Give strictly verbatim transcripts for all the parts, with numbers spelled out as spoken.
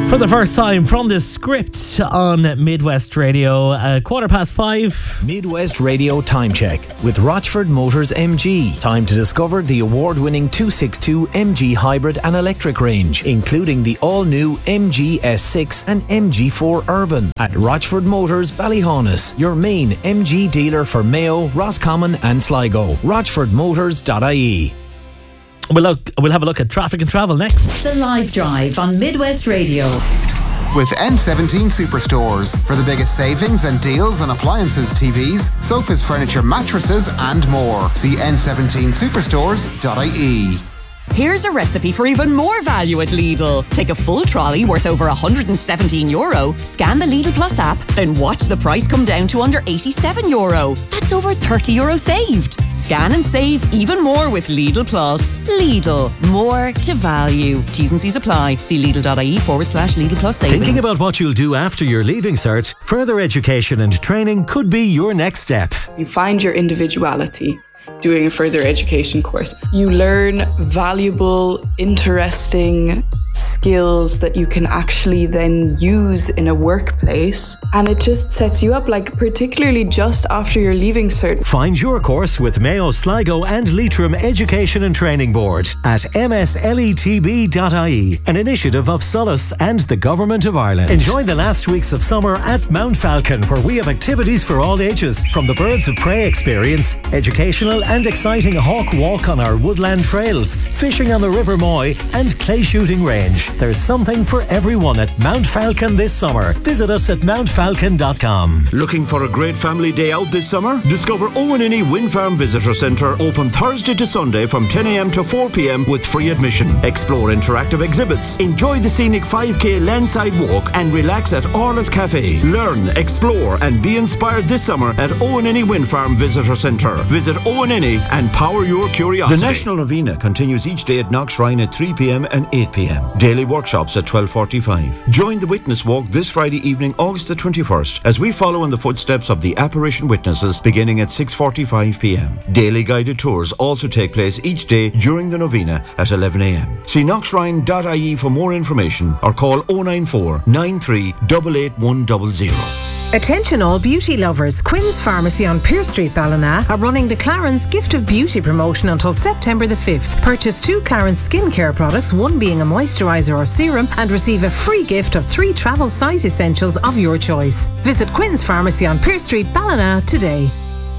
For the first time from the script on Midwest Radio, uh, quarter past five. Midwest Radio Time Check with Rochford Motors M G. Time to discover the award-winning two sixty-two M G hybrid and electric range, including the all-new M G S six and M G four Urban at Rochford Motors Ballyhaunis, your main M G dealer for Mayo, Roscommon and Sligo. rochford motors dot I E. We'll, look, we'll have a look at traffic and travel next. The Live Drive on Midwest Radio. With N seventeen Superstores for the biggest savings and deals on appliances, T Vs, sofas, furniture, mattresses and more. See N seventeen superstores dot I E. Here's a recipe for even more value at Lidl. Take a full trolley worth over one hundred seventeen euro, scan the Lidl Plus app, then watch the price come down to under eighty-seven euro. That's over thirty euro saved. Scan and save even more with Lidl Plus. Lidl, more to value. T's and C's apply. See Lidl.ie forward slash Lidl Plus savings. Thinking about what you'll do after your Leaving Cert? Further education and training could be your next step. You find your individuality doing a further education course. You learn valuable, interesting skills that you can actually then use in a workplace, and it just sets you up, like particularly just after your Leaving Cert. Find your course with Mayo, Sligo and Leitrim Education and Training Board at m s l e t b dot I E, an initiative of Solus and the Government of Ireland. Enjoy the last weeks of summer at Mount Falcon, where we have activities for all ages, from the Birds of Prey experience, educational and exciting hawk walk on our woodland trails, fishing on the River Moy and clay shooting range. There's something for everyone at Mount Falcon this summer. Visit us at mount falcon dot com. Looking for a great family day out this summer? Discover Owen Inny Wind Farm Visitor Centre, open Thursday to Sunday from ten a m to four p m with free admission. Explore interactive exhibits, enjoy the scenic five k landside walk and relax at Orla's Cafe. Learn, explore and be inspired this summer at Owen Inny Wind Farm Visitor Centre. Visit Owen Inny and power your curiosity. The National Novena continues each day at Knockshrine at three p m and eight p m. Daily workshops at twelve forty-five. Join the Witness Walk this Friday evening, August the twenty-first, as we follow in the footsteps of the apparition witnesses beginning at six forty-five p m. Daily guided tours also take place each day during the novena at eleven a m. See knockshrine dot I E for more information or call oh nine four, nine three eight eight one zero zero. Attention all beauty lovers, Quinn's Pharmacy on Pearse Street, Ballina are running the Clarence Gift of Beauty promotion until September the fifth. Purchase two Clarence skincare products, one being a moisturiser or serum, and receive a free gift of three travel size essentials of your choice. Visit Quinn's Pharmacy on Pearse Street, Ballina today.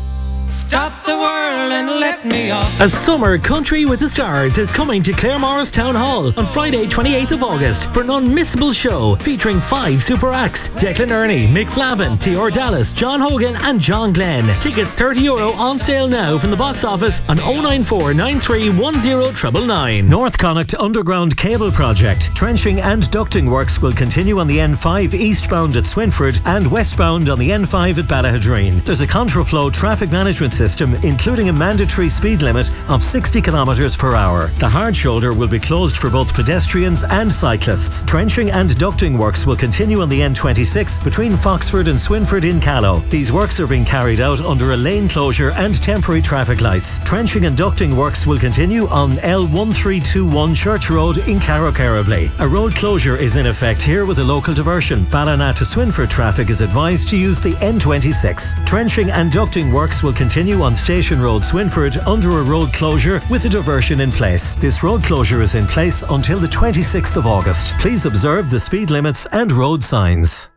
Stop the world and let me off. A summer country with the stars is coming to Claremorris Town Hall on Friday twenty-eighth of August for an unmissable show featuring five super acts: Declan Ernie, Mick Flavin, Tior Dallas, John Hogan and John Glenn. Tickets thirty euro on sale now from the box office on oh nine four, nine three one zero nine nine nine. North Connacht Underground Cable Project. Trenching and ducting works will continue on the N five eastbound at Swinford and westbound on the N five at Ballahadreen. There's a contraflow traffic management system, including a mandatory speed limit of sixty kilometres per hour. The hard shoulder will be closed for both pedestrians and cyclists. Trenching and ducting works will continue on the N twenty-six between Foxford and Swinford in Callow. These works are being carried out under a lane closure and temporary traffic lights. Trenching and ducting works will continue on L one three two one Church Road in Carrow-Carrowbley. A road closure is in effect here with a local diversion. Ballina to Swinford traffic is advised to use the N twenty-six. Trenching and ducting works will continue on Station Road, Swinford, under a road closure with a diversion in place. This road closure is in place until the twenty-sixth of August. Please observe the speed limits and road signs.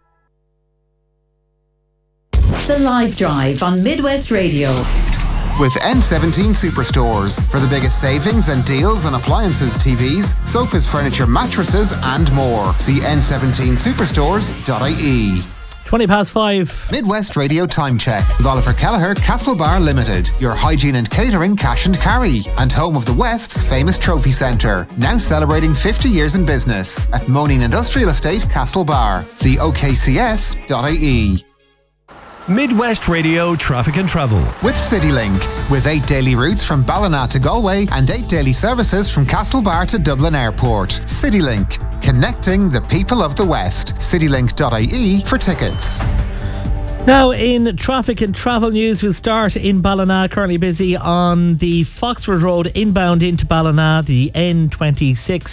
The Live Drive on Midwest Radio. With N seventeen Superstores for the biggest savings and deals on appliances, T Vs, sofas, furniture, mattresses and more. See N seventeen superstores dot I E. twenty past five. Midwest Radio Time Check with Oliver Kelleher, Castlebar Limited, your hygiene and catering cash and carry, and home of the West's famous trophy centre, now celebrating fifty years in business at Moaning Industrial Estate, Castlebar. See O K C S dot I E. Midwest Radio Traffic and Travel with CityLink, with eight daily routes from Ballina to Galway and eight daily services from Castlebar to Dublin Airport. CityLink, connecting the people of the West. citylink dot I E for tickets. Now in traffic and travel news, we'll start in Ballina. Currently busy on the Foxford Road inbound into Ballina, the N twenty-six.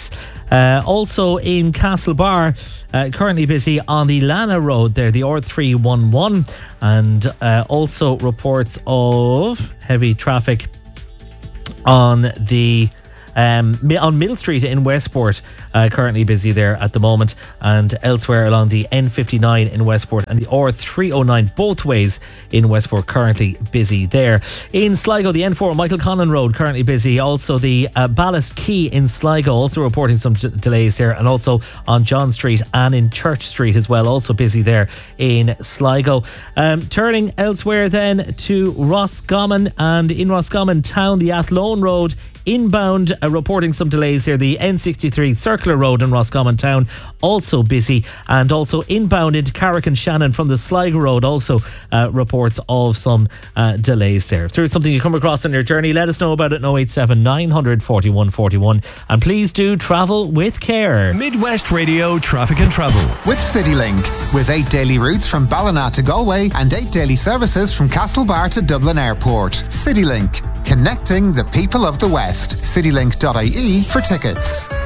Uh, also in Castlebar, uh, currently busy on the Lana Road there, the R three eleven, and uh, also reports of heavy traffic on the Um, on Mill Street in Westport, uh, currently busy there at the moment, and elsewhere along the N fifty-nine in Westport and the R three oh nine both ways in Westport, currently busy there. In Sligo, the N four Michael Conlon Road currently busy. Also the uh, Ballast Quay in Sligo also reporting some d- delays there, and also on John Street and in Church Street as well, also busy there in Sligo. Um, turning elsewhere then to Roscommon, and in Roscommon town, the Athlone Road inbound, uh, reporting some delays here. The N sixty-three Circular Road in Roscommon town also busy, and also inbound into Carrick and Shannon from the Sligo Road also uh, reports of some uh, delays there. If there's something you come across on your journey, let us know about it. oh eight seven nine hundred forty-one forty-one, and please do travel with care. Midwest Radio Traffic and Travel with CityLink, with eight daily routes from Ballina to Galway and eight daily services from Castlebar to Dublin Airport. CityLink, connecting the people of the West. citylink dot I E for tickets.